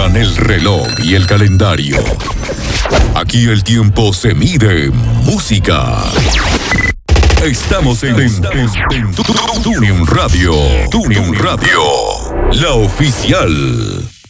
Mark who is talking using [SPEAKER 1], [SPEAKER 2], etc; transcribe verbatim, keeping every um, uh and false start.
[SPEAKER 1] importan el reloj y el calendario. Aquí el tiempo se mide en música. Estamos en, en, en, en Tu- Tu- Tuning Radio. Tuning Radio. La oficial.